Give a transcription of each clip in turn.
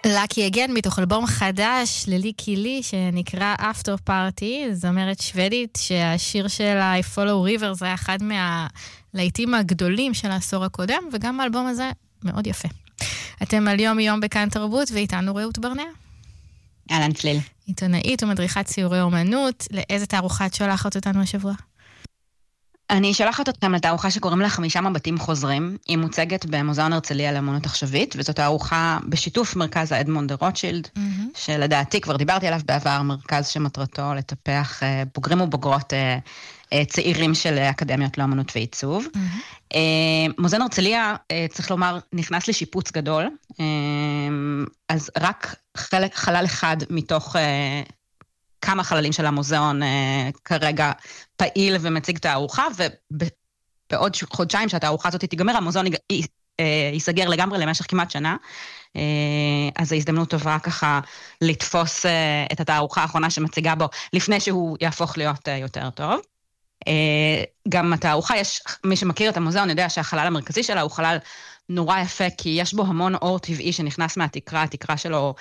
לקי אגן מתוך אלבום חדש לליקי לי שנקרא After Party, זמרת שוודית שהשיר שלה I Follow River זה אחד מהלהיטים הגדולים של העשור הקודם, וגם האלבום הזה מאוד יפה. אתם על יום יום בכאן תרבות, ואיתנו רעות ברנע. אהלן צליל. עיתונאית ומדריכת ציורי אומנות. לאיזה תערוכה את שולחת אותנו השבוע? אני שולחת אתכם לתערוכה שקוראים לה 5 מבטים חוזרים. היא מוצגת במוזיאון הרצליה לאמנות עכשווית, וזאת תערוכה בשיתוף מרכז האדמונד דה רוטשילד, שלדעתי כבר דיברתי עליו בעבר, מרכז שמטרתו לטפח בוגרים ובוגרות צעירים של אקדמיות לאמנות ועיצוב. מוזיאון הרצליה, צריך לומר, נכנס לשיפוץ גדול, אז רק חלל אחד מתוך כמה חללים של המוזיאון כרגע פעיל ומציג את הארוחה, ובעוד חודשיים שהתערוכה הזאת תיגמר, המוזיאון ייסגר לגמרי למשך כמעט שנה, אז זו הזדמנות טובה ככה לתפוס את התערוכה האחרונה שמציגה בו, לפני שהוא יהפוך להיות יותר טוב. גם התערוכה, מי שמכיר את המוזיאון יודע שהחלל המרכזי שלה הוא חלל נורא יפה, כי יש בו המון אור טבעי שנכנס מהתקרה, התקרה שלו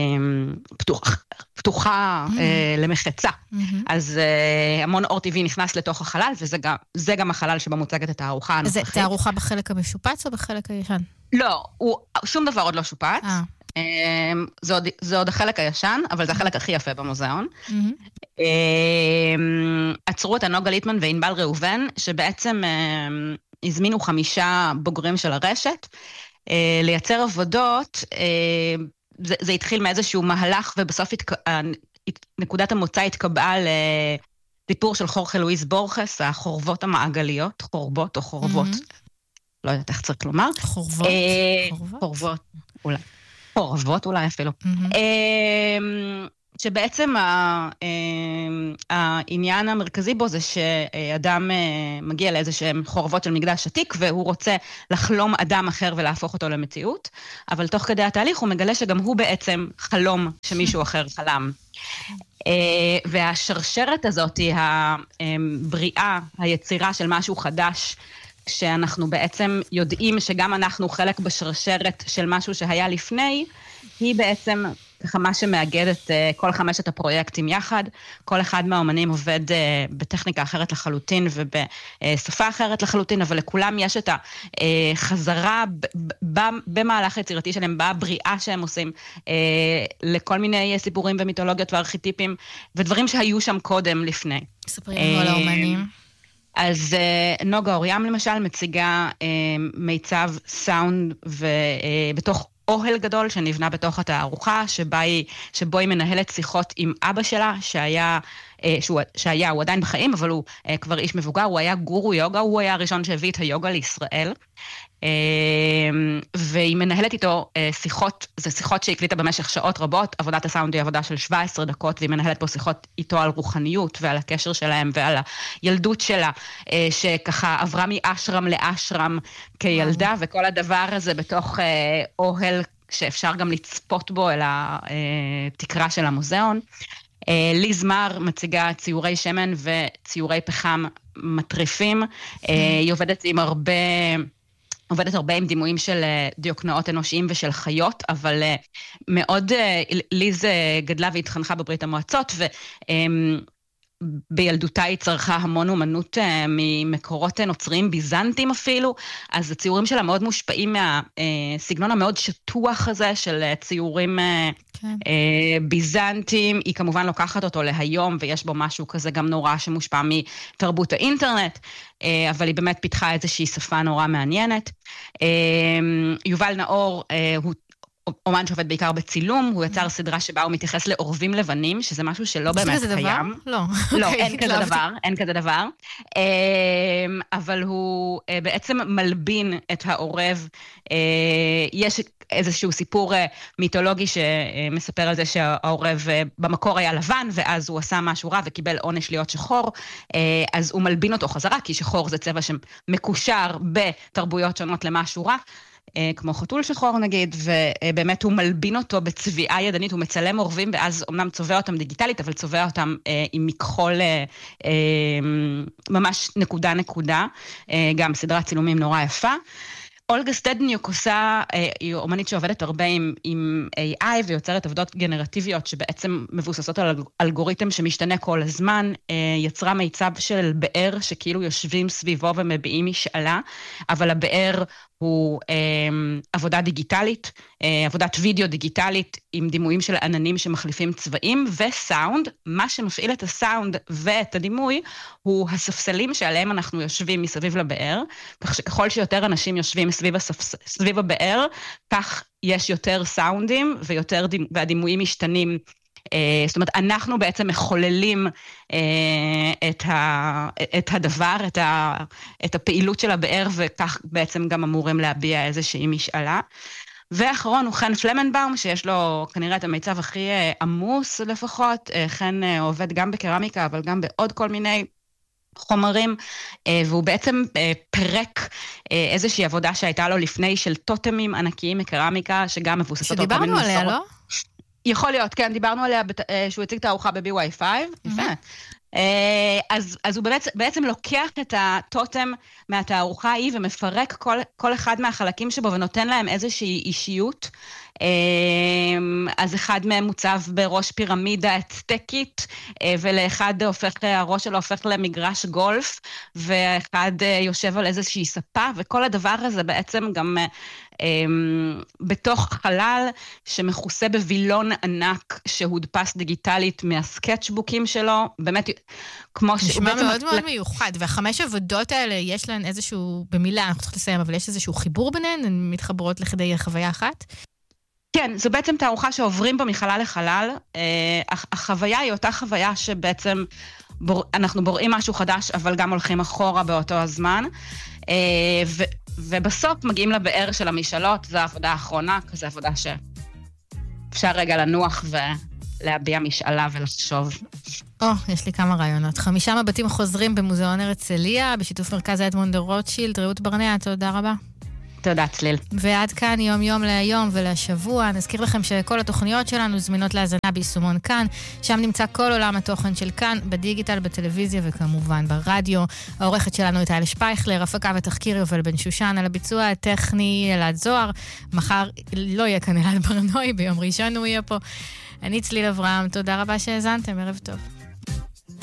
פתוחה למחצה. אז המון אור טבעי נכנס לתוך החלל, וזה גם החלל שבו מוצגת את התערוכה הנוכחית. זה תערוכה בחלק המשופץ או בחלק הישן? לא, שום דבר עוד לא שופץ. זה עוד החלק הישן, אבל זה החלק הכי יפה במוזיאון. עצרו את נוגה ליטמן וענבל ראובן, שבעצם הזמינו 5 בוגרים של הרשת, לייצר עבודות. זה התחיל מאיזשהו מהלך, ובסוף נקודת המוצא התקבעה לסיפור של חורכה לואיס בורכס, החורבות המעגליות, חורבות או חורבות, לא יודעת איך צריך לומר. חורבות, אולי. חורבות אולי אפילו. שבעצם העניין המרכזי בו זה שאדם מגיע לאיזה שהם חורבות של מקדש עתיק, והוא רוצה לחלום אדם אחר ולהפוך אותו למציאות, אבל תוך כדי התהליך הוא מגלה שגם הוא בעצם חלום שמישהו אחר חלם. והשרשרת הזאת היא הבריאה, היצירה של משהו חדש, שאנחנו בעצם יודעים שגם אנחנו חלק בשרשרת של משהו שהיה לפני, היא בעצם ככה מה שמאגד את כל 5 הפרויקטים יחד. כל אחד מהאומנים עובד בטכניקה אחרת לחלוטין ובשפה אחרת לחלוטין, אבל לכולם יש את החזרה במהלך היצירתי שלהם, בבריאה שהם עושים, לכל מיני סיפורים ומיתולוגיות וארכיטיפים, ודברים שהיו שם קודם לפני. ספרים על האומנים. אז נוגה אוריים למשל מציגה מיצב סאונד בתוך אוהל גדול שנבנה בתוך התערוכה, שבו היא מנהלת שיחות עם אבא שלה, הוא עדיין בחיים, אבל הוא כבר איש מבוגר, הוא היה גורו יוגה, הוא היה הראשון שהביא את היוגה לישראל, והיא מנהלת איתו שיחות, זה שיחות שהקליטה במשך שעות רבות, עבודת הסאונד היא עבודה של 17 דקות, והיא מנהלת פה שיחות איתו על רוחניות ועל הקשר שלהם ועל הילדות שלה, שככה עברה מאשרם לאשרם כילדה, וכל הדבר הזה בתוך אוהל שאפשר גם לצפות בו אל התקרה של המוזיאון. ליז מר מציגה ציורי שמן וציורי פחם מטריפים, היא עובדת הרבה עם דימויים של דיוקנאות אנושיים ושל חיות, אבל מאוד, ליז גדלה והתחנכה בברית המועצות, בילדותה היא צרכה המון אומנות ממקורות נוצריים ביזנטיים אפילו, אז הציורים שלה מאוד מושפעים מהסגנון המאוד שטוח הזה של ציורים ביזנטיים. היא כמובן לוקחת אותו להיום, ויש בו משהו כזה גם נורא שמושפע מתרבות האינטרנט, אבל היא באמת פיתחה איזושהי שפה נורא מעניינת. יובל נאור הוא אומן שעובד בעיקר בצילום, הוא יצר סדרה שבה הוא מתייחס לאורבים לבנים, שזה משהו שלא באמת קיים. לא, אין כזה דבר. אבל הוא בעצם מלבין את העורב. יש איזשהו סיפור מיתולוגי שמספר על זה שהעורב במקור היה לבן, ואז הוא עשה משהו רע וקיבל עונש להיות שחור, אז הוא מלבין אותו חזרה, כי שחור זה צבע שמקושר בתרבויות שונות למשהו רע, כמו חתול שחור נגיד, ובאמת הוא מלבין אותו בצביעה ידנית, הוא מצלם עורבים, ואז אמנם צובע אותם דיגיטלית, אבל צובע אותם עם מכחול ממש נקודה, גם סדרת צילומים נורא יפה. אולגה סטדניוק היא אומנית שעובדת הרבה עם AI ויוצרת עבודות גנרטיביות שבעצם מבוססות על אלגוריתם שמשתנה כל הזמן, יצרה מיצב של באר שכאילו יושבים סביבו ומביעים משאלה, אבל הבאר הוא עבודה דיגיטלית, עבודת וידאו דיגיטלית עם דימויים של עננים שמחליפים צבעים וסאונד. מה שמפעיל את הסאונד ואת הדימוי הוא הספסלים שעליהם אנחנו יושבים מסביב לבאר, כך שככל שיותר אנשים יושבים סביב הבאר, כך יש יותר סאונדים והדימויים משתנים. זאת אומרת, אנחנו בעצם מחוללים את הדבר, את הפעילות של הבאר, וכך בעצם גם אמורים להביע איזושהי משאלה. ואחרון הוא חן פלמנבאום, שיש לו כנראה את המיצב הכי עמוס לפחות. חן עובד גם בקרמיקה, אבל גם בעוד כל מיני חומרים, והוא בעצם פרק איזושהי עבודה שהייתה לו לפני של טוטמים ענקיים מקרמיקה, שגם מבוססות על כל מיני מסורות. שדיברנו עליה, לא? יכול להיות, כן, דיברנו עליה שהוא הציג את הארוחה ב-BY5, יפה. אז הוא בעצם לוקח את הטוטם מהתערוכה ההיא ומפרק כל אחד מהחלקים שבו ונותן להם איזושהי אישיות. אז אחד מהם מוצב בראש פירמידה אצטקית, ולאחד הראש שלו הופך למגרש גולף, ואחד יושב על איזושהי ספה, וכל הדבר הזה בעצם גם בתוך חלל שמכוסה בווילון ענק שהודפס דיגיטלית מהסקטשבוקים שלו, באמת כמו נשמע מאוד מאוד מיוחד, והחמש עבודות האלה יש להן איזשהו, במילה אנחנו צריכים לסיים, אבל יש איזשהו חיבור ביניהן, הן מתחברות לכדי חוויה אחת? כן, זו בעצם תערוכה שעוברים בה מחלל לחלל. החוויה היא אותה חוויה שבעצם אנחנו בוראים משהו חדש, אבל גם הולכים אחורה באותו הזמן. ובסוף מגיעים לבאר של המשאלות, זו העבודה האחרונה, כזו עבודה שאפשר רגע לנוח ולהביע משאלה ולחשוב. יש לי כמה רעיונות. 5 מבטים חוזרים במוזיאון הרצליה, בשיתוף מרכז אדמונד דה רוטשילד. רעות ברנע, תודה רבה. תודה, צליל. ועד כאן יום יום להיום ולשבוע. נזכיר לכם שכל התוכניות שלנו זמינות להאזנה ביישומון כאן. שם נמצא כל עולם התוכן של כאן, בדיגיטל, בטלוויזיה וכמובן ברדיו. העורכת שלנו היא טל שפייכלר, הפקה ותחקיר יובל בן שושן, על הביצוע הטכני אלעד זוהר. מחר לא יהיה כאן אלעד ברנועי, ביום ראשון הוא יהיה פה. אני צליל אברהם, תודה רבה שהאזנתם, ערב טוב.